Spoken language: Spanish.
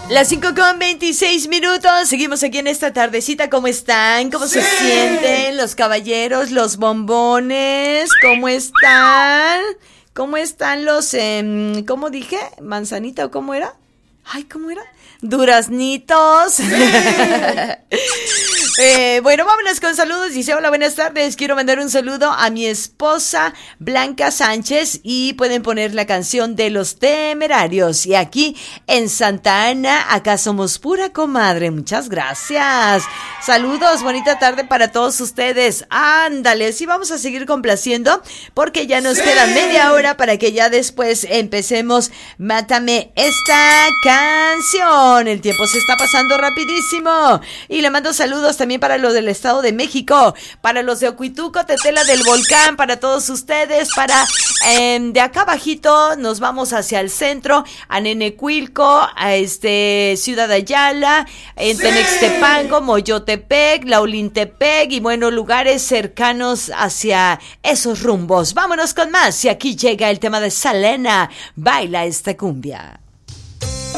Las 5:26. Seguimos aquí en esta tardecita. ¿Cómo están? ¿Cómo se sienten los caballeros, los bombones? ¿Cómo están? ¿Cómo están los, cómo dije? ¿Manzanita o cómo era? Ay, ¿cómo era? Duraznitos. Bueno, vámonos con saludos. Dice, hola, buenas tardes. Quiero mandar un saludo a mi esposa Blanca Sánchez y pueden poner la canción de Los Temerarios. Y aquí en Santa Ana, acá somos pura comadre. Muchas gracias. Saludos, bonita tarde para todos ustedes. Ándale, sí vamos a seguir complaciendo porque ya nos queda media hora para que ya después empecemos Mátame esta canción. El tiempo se está pasando rapidísimo. Y le mando saludos también para los del Estado de México, para los de Ocuituco, Tetela del Volcán, para todos ustedes, para de acá abajito nos vamos hacia el centro, a Nenecuilco, a Ciudad Ayala, en Tenextepango, Moyotepec, Laulintepec y bueno, lugares cercanos hacia esos rumbos. Vámonos con más y aquí llega el tema de Selena, Baila esta cumbia.